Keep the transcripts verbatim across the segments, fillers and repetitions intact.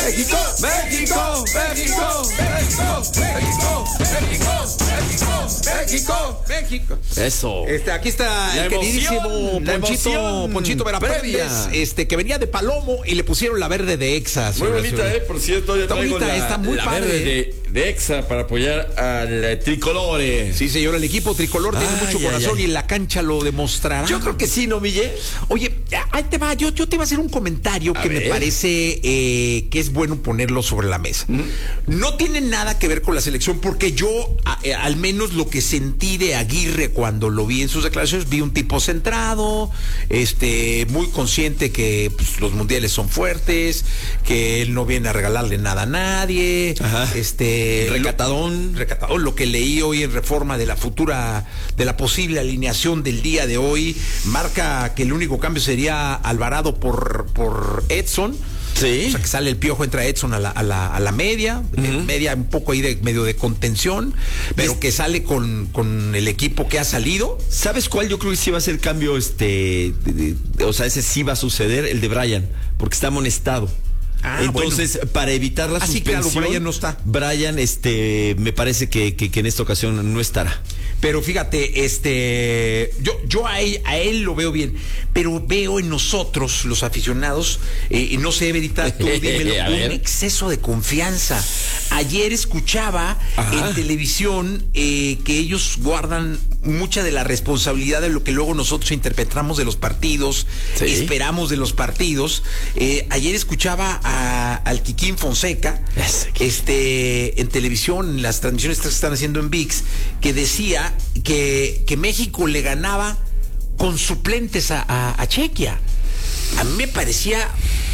México, México, México, México, México, México, México, México, México. Eso. Este, aquí está la el emoción, queridísimo la Ponchito, emoción Ponchito Verapérez, este, que venía de Palomo y le pusieron la verde de Exa. Muy bonita, eh, por cierto, ya está traigo bonita, la, está muy la padre verde de, de Exa para apoyar al eh, tricolore. Sí, señor, el equipo tricolor tiene Ay, mucho ay, corazón ay. y en la cancha lo demostrará. Yo creo que sí, ¿no, Mille? Oye, ahí te va, yo, yo te iba a hacer un comentario A que ver. me parece eh, que es bueno ponerlo sobre la mesa. Mm. No tiene nada que ver con la selección, porque yo, a, eh, al menos lo que sentí de Aguirre cuando lo vi en sus declaraciones, vi un tipo centrado, este, muy consciente que pues, los mundiales son fuertes, que él no viene a regalarle nada a nadie, Ajá. este, Recatadón. lo, recatadón, lo que leí hoy en Reforma de la futura, de la posible alineación del día de hoy, marca que el único cambio sería Alvarado por, por Edson. Sí. O sea, que sale el Piojo, entra Edson a la, a la, a la media, uh-huh. eh, media un poco ahí de medio de contención, pero es... que sale con, con el equipo que ha salido. ¿Sabes cuál? Yo creo que sí va a ser el cambio, este, de, de, de, o sea, ese sí va a suceder, el de Brian, porque está amonestado. Ah, Entonces, bueno. para evitar la ah, suspensión, sí, claro, Brian no está. Brian, este, me parece que, que, que en esta ocasión no estará. Pero fíjate, este, yo, yo a él, a él lo veo bien, pero veo en nosotros, los aficionados, eh, y no sé, Verita, tú dímelo, un exceso de confianza. Ayer escuchaba Ajá. en televisión eh, que ellos guardan mucha de la responsabilidad de lo que luego nosotros interpretamos de los partidos, sí. esperamos de los partidos. Eh, ayer escuchaba a, al Kikín Fonseca, este, en televisión, en las transmisiones que están haciendo en V I X, que decía que, que México le ganaba con suplentes a, a, a Chequia. A mí me parecía,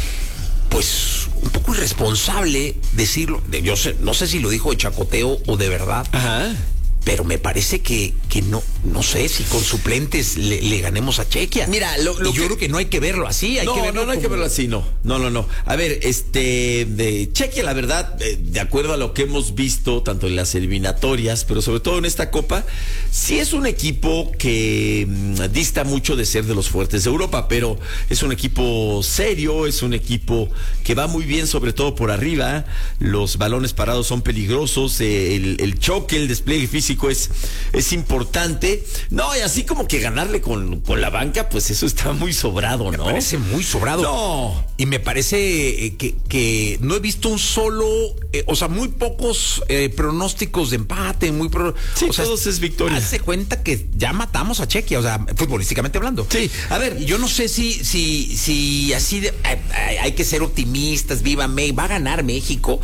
pues, un poco irresponsable decirlo. Yo sé, no sé si lo dijo de chacoteo o de verdad. Ajá. Pero me parece que, que no, no sé si con suplentes le, le ganemos a Chequia. Mira, lo, lo y yo que... creo que no hay que verlo así. Hay no, que verlo no, no hay como... que verlo así, no. No, no, no. A ver, este, de Chequia, la verdad, de, de acuerdo a lo que hemos visto, tanto en las eliminatorias, pero sobre todo en esta Copa, sí es un equipo que mmm, dista mucho de ser de los fuertes de Europa, pero es un equipo serio, es un equipo que va muy bien, sobre todo por arriba. Los balones parados son peligrosos, eh, el, el choque, el despliegue físico es, es importante. No, y así como que ganarle con, con la banca, pues eso está muy sobrado, ¿no? Me parece muy sobrado. No. Y me parece eh, que, que no he visto un solo, eh, o sea, muy pocos eh, pronósticos de empate, muy pro, sí, o sea, todos es victoria. Hace cuenta que ya matamos a Chequia, o sea, futbolísticamente hablando. Sí, a ver, yo no sé si, si, si así de, hay, hay que ser optimistas, viva México, va a ganar México,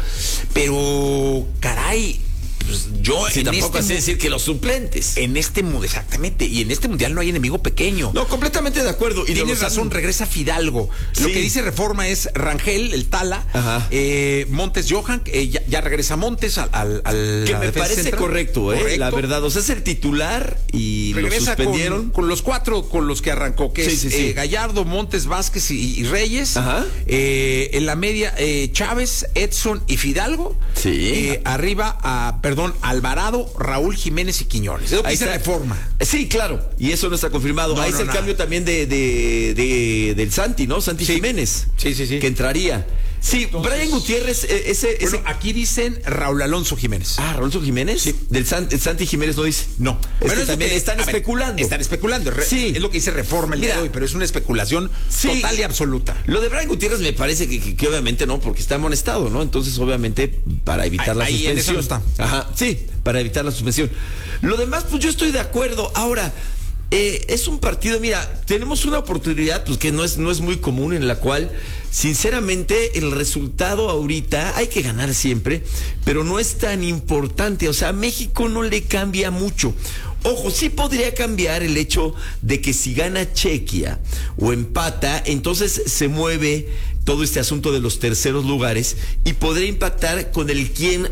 pero caray. Pues yo sí, en tampoco este así decir que los suplentes. En este exactamente, y en este mundial no hay enemigo pequeño. No, completamente de acuerdo. Y tienes razón, han... regresa Fidalgo. Sí. Lo que dice Reforma es Rangel, el Tala, eh, Montes Johan, eh, ya, ya regresa Montes al, al, al que me parece central. correcto, eh, correcto, la verdad. O sea, es el titular y regresa lo suspendieron con, con los cuatro con los que arrancó, que sí, es sí, sí. Eh, Gallardo, Montes, Vázquez y, y Reyes. Ajá. Eh, en la media, eh, Chávez, Edson y Fidalgo. Sí. Eh, arriba a perdón, Alvarado, Raúl Jiménez y Quiñones. Eso ahí dice está. Reforma. Sí, claro. Y eso no está confirmado. No, ahí no, está nada. el cambio también de, de, de del Santi, ¿no? Santi sí. Jiménez. Sí, sí, sí. Que entraría. Sí, Entonces, Brian Gutiérrez, ese, ese... Bueno, aquí dicen Raúl Alonso Jiménez. Ah, ¿Raúl Alonso Jiménez? Sí. Del San, el Santi Jiménez no dice. No. Este pero también que, están especulando. Ver, están especulando. Sí. Es lo que dice Reforma el Mira, día de hoy, pero es una especulación sí, total y absoluta. Lo de Brian Gutiérrez me parece que, que, que obviamente no, porque está amonestado, ¿no? Entonces, obviamente, para evitar ahí, la ahí suspensión. En eso no está. Ajá, sí, para evitar la suspensión. Lo demás, pues yo estoy de acuerdo. Ahora, eh, es un partido, mira, tenemos una oportunidad, pues que no es, no es muy común, en la cual, sinceramente, el resultado ahorita, hay que ganar siempre, pero no es tan importante. O sea, a México no le cambia mucho. Ojo, sí podría cambiar el hecho de que si gana Chequia o empata, entonces se mueve todo este asunto de los terceros lugares y podría impactar con el quién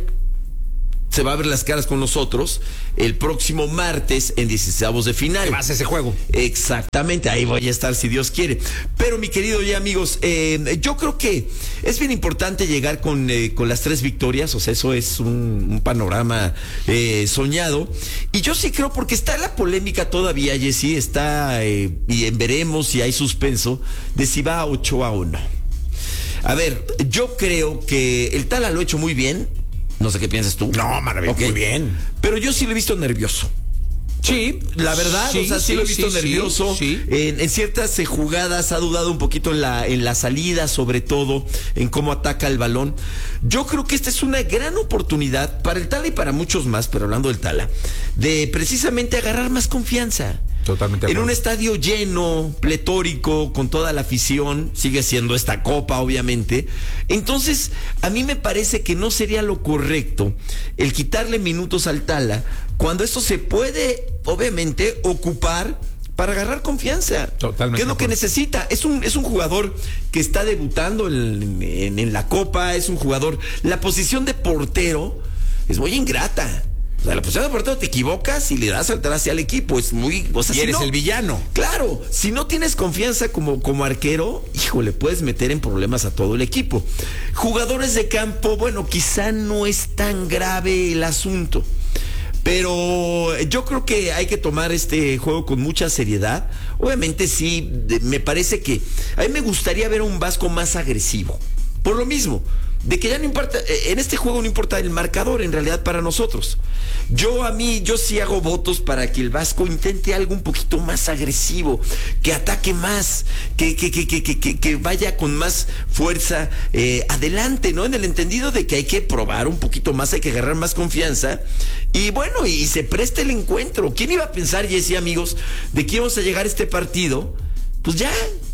se va a ver las caras con nosotros el próximo martes en dieciseisavos de final. ¿Qué vas a ese juego? Exactamente, ahí voy a estar si Dios quiere. Pero mi querido ya amigos, eh, yo creo que es bien importante llegar con, eh, con las tres victorias, o sea, eso es un, un panorama eh, soñado. Y yo sí creo, porque está la polémica todavía, Jessy, está, eh, y veremos si hay suspenso de si va a Ochoa o no. A ver, yo creo que el Tala lo ha hecho muy bien. No sé qué piensas tú. No, maravilloso, okay. Muy bien. Pero yo sí lo he visto nervioso. Sí, la verdad, sí, o sea, sí, sí lo he visto sí, nervioso. Sí, sí. En, en ciertas eh, jugadas ha dudado un poquito en la, en la salida, sobre todo en cómo ataca el balón. Yo creo que esta es una gran oportunidad para el Tala y para muchos más, pero hablando del Tala, de precisamente agarrar más confianza. Totalmente. En un estadio lleno, pletórico, con toda la afición, sigue siendo esta copa, obviamente. Entonces, a mí me parece que no sería lo correcto el quitarle minutos al Tala cuando esto se puede, obviamente, ocupar para agarrar confianza. Totalmente. ¿Qué es lo que necesita? Es un, es un jugador que está debutando en, en, en la copa, es un jugador. La posición de portero es muy ingrata. O sea, la posición de portero te equivocas y le das a saltar hacia el equipo. Es muy. O sea, y si eres no, el villano. Claro, si no tienes confianza como, como arquero, híjole, puedes meter en problemas a todo el equipo. Jugadores de campo, bueno, quizá no es tan grave el asunto. Pero yo creo que hay que tomar este juego con mucha seriedad. Obviamente sí, me parece que a mí me gustaría ver a un Vasco más agresivo. Por lo mismo, de que ya no importa, en este juego no importa el marcador en realidad para nosotros. Yo a mí, yo sí hago votos para que el Vasco intente algo un poquito más agresivo, que ataque más, que, que, que, que, que, que vaya con más fuerza eh, adelante, ¿no? En el entendido de que hay que probar un poquito más, hay que agarrar más confianza. Y bueno, y se presta el encuentro. ¿Quién iba a pensar, Jessy, amigos, de que íbamos a llegar a este partido? Pues ya,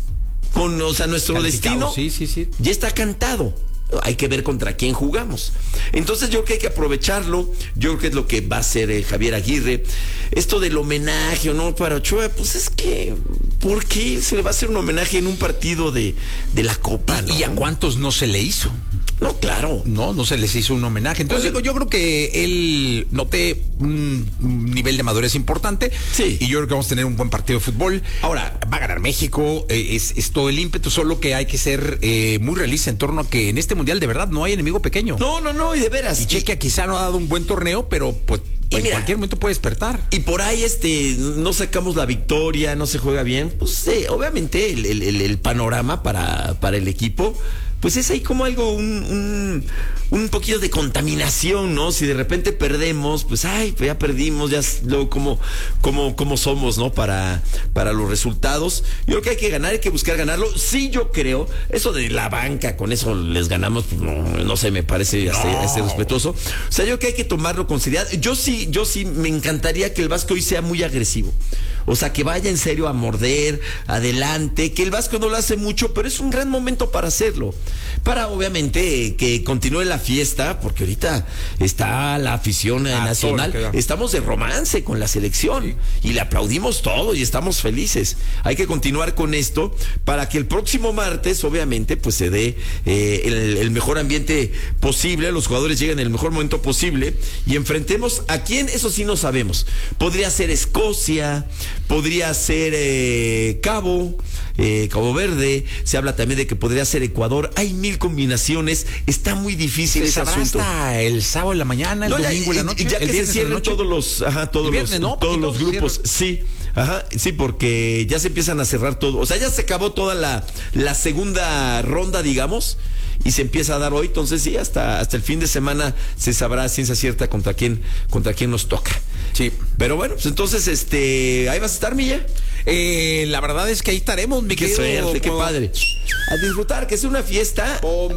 con, o sea, nuestro destino sí, sí, sí. ya está cantado. Hay que ver contra quién jugamos. Entonces yo creo que hay que aprovecharlo. Yo creo que es lo que va a hacer eh, Javier Aguirre. Esto del homenaje o no para Ochoa, pues es que ¿por qué se le va a hacer un homenaje en un partido de, de la Copa? ¿No? ¿Y a cuántos no se le hizo? No, claro. No, no se les hizo un homenaje. Entonces, digo, yo creo que él noté un nivel de madurez importante. Sí. Y yo creo que vamos a tener un buen partido de fútbol. Ahora, va a ganar México, eh, es, es todo el ímpetu, solo que hay que ser eh, muy realista en torno a que en este mundial de verdad no hay enemigo pequeño. No, no, no, y de veras. Y Chequia quizá no ha dado un buen torneo, pero pues en mira, cualquier momento puede despertar. Y por ahí este no sacamos la victoria, no se juega bien. Pues eh, obviamente el, el, el panorama para, para el equipo, pues es ahí como algo, un, un, un poquito de contaminación, ¿no? Si de repente perdemos, pues ay, pues ya perdimos, ya luego como, como, como somos, ¿no? Para, para los resultados. Yo creo que hay que ganar, hay que buscar ganarlo. Sí, yo creo, eso de la banca, con eso les ganamos, pues no, no sé, me parece hasta, no. hasta respetuoso. O sea, yo creo que hay que tomarlo con seriedad. Yo sí, yo sí me encantaría que el Vasco hoy sea muy agresivo. O sea, que vaya en serio a morder, adelante, que el Vasco no lo hace mucho, pero es un gran momento para hacerlo. Para, obviamente, que continúe la fiesta, porque ahorita está la afición ah, nacional. Estamos de romance con la selección sí. y le aplaudimos todo y estamos felices. Hay que continuar con esto para que el próximo martes, obviamente, pues se dé eh, el, el mejor ambiente posible, los jugadores lleguen en el mejor momento posible y enfrentemos a quién, eso sí no sabemos. Podría ser Escocia, podría ser eh, Cabo, eh, Cabo Verde, se habla también de que podría ser Ecuador. Hay mil combinaciones, está muy difícil ese asunto. Hasta el sábado en la mañana, el no, domingo en la noche, ya que el se cierren todos los, ajá, todos viernes, los, ¿no? todos los grupos, sí, ajá, sí, porque ya se empiezan a cerrar todo, o sea, ya se acabó toda la, la segunda ronda, digamos, y se empieza a dar hoy, entonces sí, hasta, hasta el fin de semana se sabrá a ciencia cierta contra quién, contra quién nos toca. Sí. Pero bueno, pues entonces, este, ahí vas a estar, Milla. Eh, la verdad es que ahí estaremos, mi qué querido. Suerte, qué padre. A disfrutar, que es una fiesta. Oh.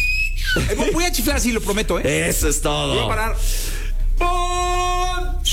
Eh, voy a chiflar así, lo prometo, ¿eh? Eso es todo. Voy a parar. ¡Pum!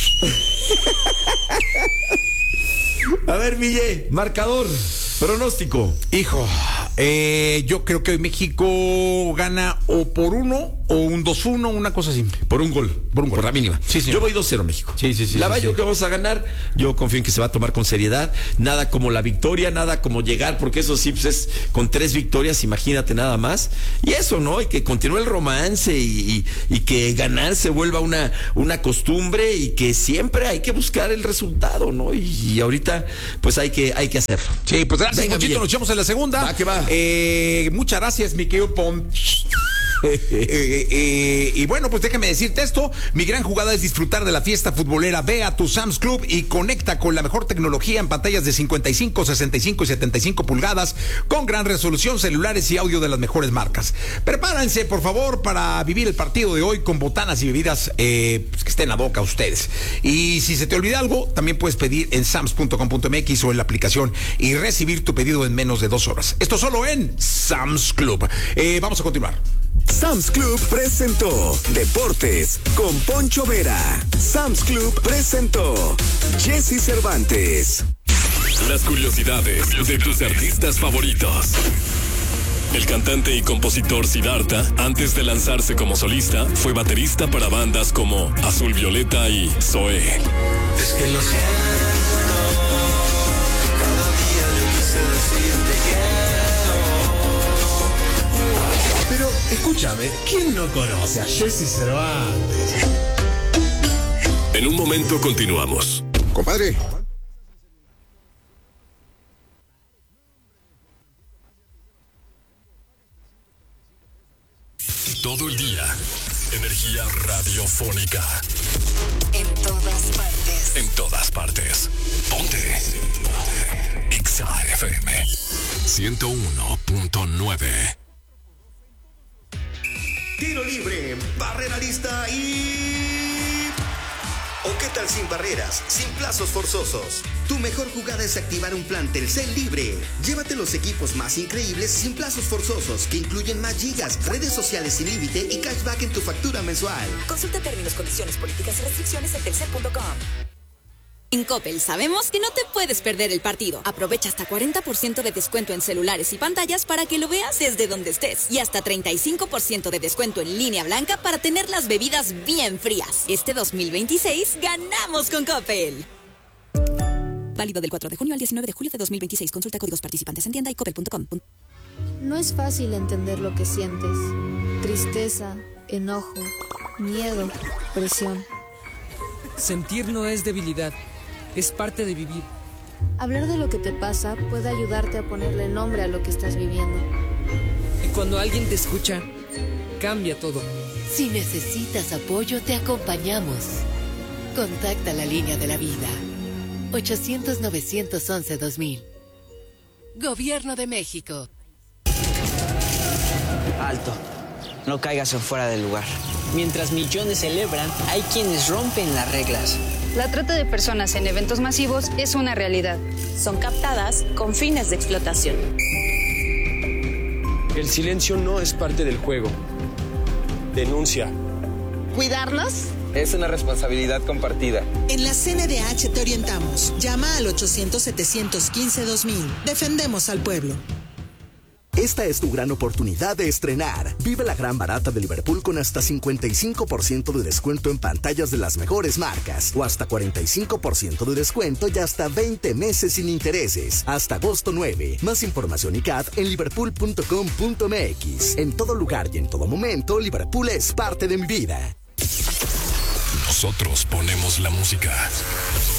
A ver, Mille, marcador, pronóstico. Hijo, eh, yo creo que hoy México gana o por uno o un dos uno, una cosa así. Por un gol, por un gol, por la mínima. Sí, yo voy dos cero México. Sí, sí, sí. La sí, verdad, sí. yo creo que vamos a ganar. Yo confío en que se va a tomar con seriedad. Nada como la victoria, nada como llegar, porque eso sí, pues es con tres victorias, imagínate nada más. Y eso, ¿no? Y que continúe el romance y, y, y que ganar se vuelva una, una costumbre y que siempre hay que buscar el resultado, ¿no? Y, y ahorita, pues hay que, hay que hacerlo. Sí, pues gracias, Venga, Ponchito, nos echamos en la segunda. Va que va. Eh, muchas gracias, mi querido Pon. eh, eh, y bueno, pues déjame decirte esto, mi gran jugada es disfrutar de la fiesta futbolera. Ve a tu Sam's Club y conecta con la mejor tecnología en pantallas de cincuenta y cinco, sesenta y cinco y setenta y cinco pulgadas con gran resolución, celulares y audio de las mejores marcas. Prepárense, por favor, para vivir el partido de hoy con botanas y bebidas eh, pues que estén a boca a ustedes. Y si se te olvida algo, también puedes pedir en sams punto com punto m x o en la aplicación y recibir tu pedido en menos de dos horas. Esto solo en Sam's Club. Eh, vamos a continuar. Sam's Club presentó Deportes con Poncho Vera. Sam's Club presentó Jesse Cervantes. Las curiosidades de tus artistas favoritos. El cantante y compositor Siddhartha, antes de lanzarse como solista, fue baterista para bandas como Azul Violeta y Zoé. Es que lo siento, cada día yo quise decirte quiero. Pero escúchame, ¿quién no conoce a Jesse Cervantes? En un momento continuamos. Compadre. Todo el día, energía radiofónica. En todas partes. En todas partes. Ponte. Exa F M ciento uno punto nueve. Tiro libre, barrera lista y... ¿O qué tal sin barreras, sin plazos forzosos? Tu mejor jugada es activar un plan Telcel libre. Llévate los equipos más increíbles sin plazos forzosos, que incluyen más gigas, redes sociales sin límite y cashback en tu factura mensual. Consulta términos, condiciones, políticas y restricciones en telcel punto com. En Coppel sabemos que no te puedes perder el partido. Aprovecha hasta cuarenta por ciento de descuento en celulares y pantallas para que lo veas desde donde estés. Y hasta treinta y cinco por ciento de descuento en línea blanca para tener las bebidas bien frías. Este dos mil veintiséis ganamos con Coppel. Válido del cuatro de junio al diecinueve de julio de dos mil veintiséis. Consulta códigos participantes en tienda y coppel punto com. No es fácil entender lo que sientes. Tristeza, enojo, miedo, presión. Sentir no es debilidad. Es parte de vivir. Hablar de lo que te pasa puede ayudarte a ponerle nombre a lo que estás viviendo. Y cuando alguien te escucha, cambia todo. Si necesitas apoyo, te acompañamos. Contacta la línea de la vida. ochocientos, novecientos once, dos mil. Gobierno de México. Alto. No caigas en fuera del lugar. Mientras millones celebran, hay quienes rompen las reglas. La trata de personas en eventos masivos es una realidad. Son captadas con fines de explotación. El silencio no es parte del juego. Denuncia. ¿Cuidarnos? Es una responsabilidad compartida. En la C N D H te orientamos. Llama al ochocientos, setecientos quince, dos mil. Defendemos al pueblo. Esta es tu gran oportunidad de estrenar. Vive la gran barata de Liverpool con hasta cincuenta y cinco por ciento de descuento en pantallas de las mejores marcas o hasta cuarenta y cinco por ciento de descuento y hasta veinte meses sin intereses. Hasta agosto nueve. Más información y C A D en liverpool punto com punto m x. En todo lugar y en todo momento, Liverpool es parte de mi vida. Nosotros ponemos la música.